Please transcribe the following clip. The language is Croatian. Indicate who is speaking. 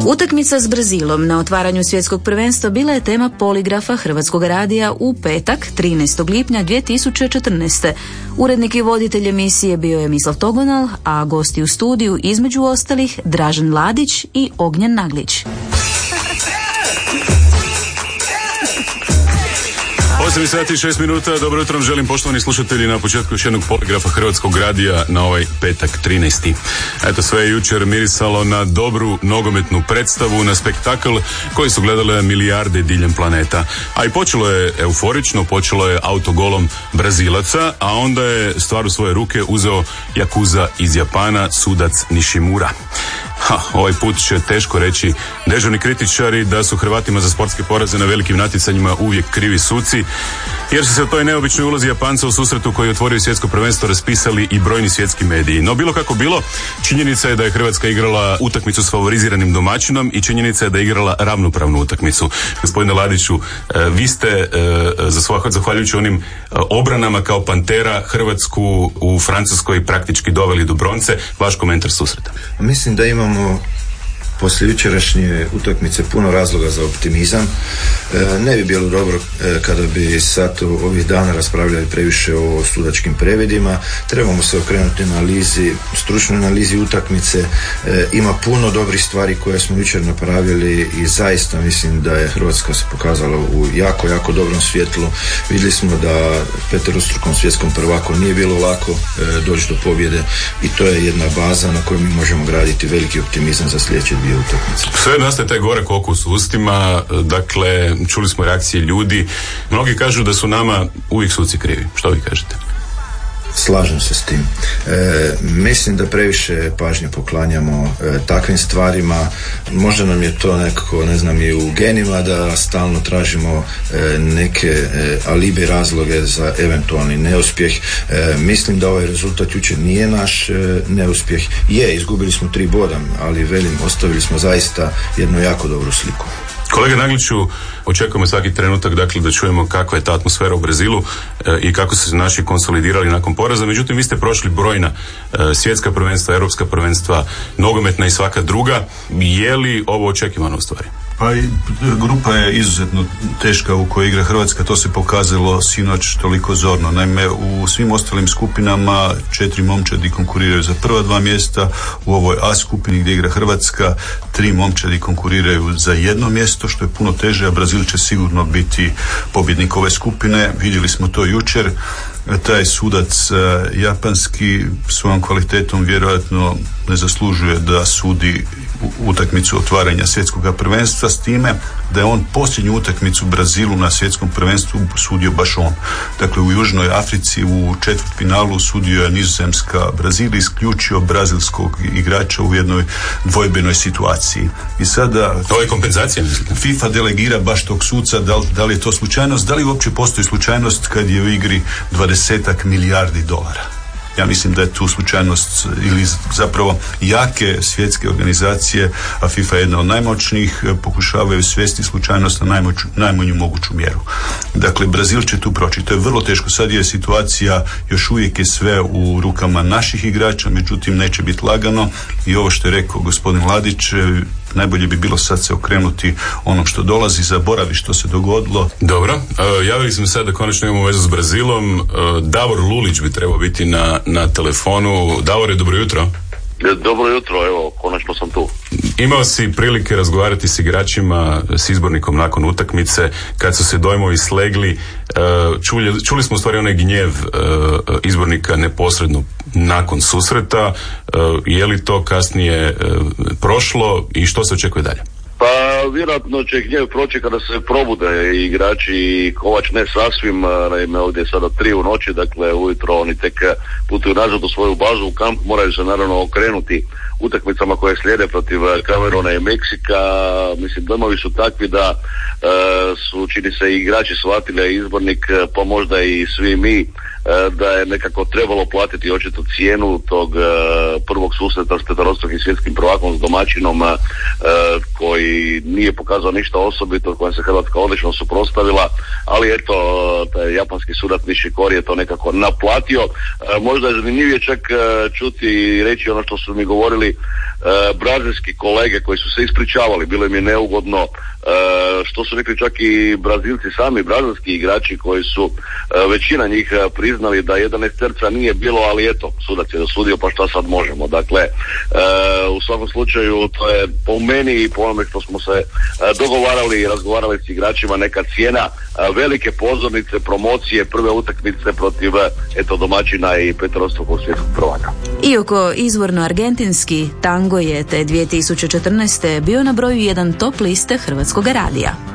Speaker 1: Utakmica s Brazilom na otvaranju svjetskog prvenstva bila je tema poligrafa Hrvatskog radija u petak 13. lipnja 2014. Urednik i voditelj emisije bio je Mislav Togonal, a gosti u studiju između ostalih Dražen Ladić i Ognjen Naglić.
Speaker 2: 8 sati i 6 minuta, dobro jutro vam želim poštovani slušatelji na početku još jednog poligrafa Hrvatskog radija na ovaj petak 13. Eto, sve je jučer mirisalo na dobru nogometnu predstavu, na spektakl koji su gledale milijarde diljem planeta. A i počelo je euforično, počelo je autogolom Brazilaca, a onda je stvar u svoje ruke uzeo Yakuza iz Japana, sudac Nishimura. Ovaj put će teško reći dežurni kritičari da su Hrvatima za sportske poraze na velikim natjecanjima uvijek krivi suci, jer su se o toj neobičnoj ulozi Japanca u susretu koji je otvorio svjetsko prvenstvo raspisali i brojni svjetski mediji. No bilo kako bilo, činjenica je da je Hrvatska igrala utakmicu s favoriziranim domaćinom i činjenica je da je igrala ravnopravnu utakmicu. Gospodine Ladiću, vi ste zahvaljujući onim obranama kao Pantera Hrvatsku u Francuskoj praktički doveli do bronce. Vaš komentar susreta?
Speaker 3: Mislim da imamo poslije jučerašnje utakmice puno razloga za optimizam. Ne bi bilo dobro kada bi sad ovih dana raspravljali previše o sudačkim previdima. Trebamo se okrenuti stručnoj analizi utakmice. Ima puno dobrih stvari koje smo jučer napravili i zaista mislim da je Hrvatska se pokazala u jako, jako dobrom svjetlu. Vidjeli smo da peterostrukom svjetskom prvaku nije bilo lako doći do pobjede i to je jedna baza na kojoj mi možemo graditi veliki optimizam za sljedeće dvije utakmice.
Speaker 2: Sve nastaje taj gorak okus u ustima, dakle, čuli smo reakcije ljudi. Mnogi kažu da su nama uvijek suci krivi. Što vi kažete?
Speaker 3: Slažem se s tim. Mislim da previše pažnje poklanjamo takvim stvarima. Možda nam je to nekako, ne znam, i u genima da stalno tražimo neke alibi razloge za eventualni neuspjeh. Mislim da ovaj rezultat jučer nije naš neuspjeh. Izgubili smo 3 boda, ali velim, ostavili smo zaista jednu jako dobru sliku.
Speaker 2: Kolega Nagliću, očekujemo svaki trenutak, dakle, da čujemo kakva je ta atmosfera u Brazilu i kako su se naši konsolidirali nakon poraza. Međutim, vi ste prošli brojna svjetska prvenstva, europska prvenstva, nogometna i svaka druga. Je li ovo očekivano u stvari?
Speaker 4: Pa i grupa je izuzetno teška u kojoj igra Hrvatska, to se pokazalo sinoć toliko zorno. Naime, u svim ostalim skupinama 4 momčadi konkuriraju za prva 2 mjesta, u ovoj A skupini gdje igra Hrvatska 3 momčadi konkuriraju za 1 mjesto, što je puno teže, a Brazil će sigurno biti pobjednik ove skupine. Vidjeli smo to jučer. Taj sudac japanski svojom kvalitetom vjerojatno ne zaslužuje da sudi utakmicu otvaranja svjetskog prvenstva, s time da je on posljednju utakmicu Brazilu na svjetskom prvenstvu sudio baš on. Dakle, u Južnoj Africi u četvrtfinalu sudio je Nizozemska Brazil, isključio brazilskog igrača u jednoj dvojbenoj situaciji. I sada
Speaker 2: to je kompenzacija, mislite?
Speaker 4: FIFA delegira baš tog suca, da li je to slučajnost, da li uopće postoji slučajnost kad je u igri 20 milijardi dolara. Ja mislim da je tu slučajnost ili zapravo jake svjetske organizacije, a FIFA je jedna od najmoćnijih, pokušavaju svesti slučajnost na najmanju moguću mjeru. Dakle, Brazil će tu proći. To je vrlo teško. Sad je situacija, još uvijek je sve u rukama naših igrača, međutim neće biti lagano i ovo što je rekao gospodin Ladić, najbolje bi bilo sad se okrenuti onom što dolazi, zaboravi što se dogodilo.
Speaker 2: Dobro, javili smo sad da konačno imamo vezu s Brazilom. Davor Lulić bi trebao biti na telefonu. Davore, dobro jutro.
Speaker 5: Dobro jutro, evo, konačno sam tu.
Speaker 2: Imao si prilike razgovarati s igračima, s izbornikom nakon utakmice, kad su se dojmovi slegli. Čuli smo u stvari onaj gnjev izbornika neposredno nakon susreta. Je li to kasnije prošlo i što se očekuje dalje?
Speaker 5: Pa vjerojatno će gnjev proći kada se probude igrači i Kovač ne sasvim, naime ovdje je sada 3 u noći, dakle ujutro oni tek putuju nazad u svoju bazu u kamp, moraju se naravno okrenuti utakmicama koje slijede protiv Kameruna i Meksika. Mislim, dojmovi su takvi da su, čini se, i igrači shvatili, izbornik, pa možda i svi mi, da je nekako trebalo platiti očito cijenu tog prvog susreta s peterostrukim svjetskim prvakom, s domaćinom, koji koji nije pokazao ništa osobito, kojem se Hrvatska odlično suprotstavila, ali eto, taj japanski sudac Nishikori je to nekako naplatio. Možda je zanimljivije čak čuti i reći ono što su mi govorili brazilski kolege koji su se ispričavali, bilo im je neugodno što su rekli čak i Brazilci sami, brazilski igrači koji su većina njih priznali da 11 nije bilo, ali eto, sudac je dosudio, pa šta sad možemo. Dakle, u svakom slučaju to je po meni i po onome što smo se dogovarali i razgovarali s igračima neka cijena velike pozornice, promocije, prve utakmice protiv eto domaćina i peterostrukog svjetskog prvaka.
Speaker 1: Iako izvorno argentinski, tango je te 2014. bio na broju 1 top liste Hrvatskog radija.